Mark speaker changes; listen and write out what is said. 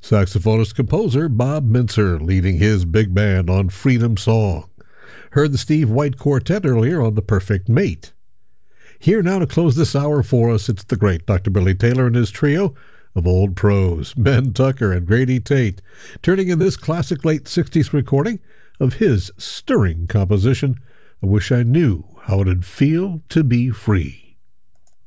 Speaker 1: Saxophonist composer Bob Mintzer leading his big band on Freedom Song. Heard the Steve White Quartet earlier on The Perfect Mate. Here now to close this hour for us, it's the great Dr. Billy Taylor and his trio of old pros, Ben Tucker and Grady Tate, turning in this classic late 60s recording of his stirring composition, I Wish I Knew How It'd Feel to Be Free.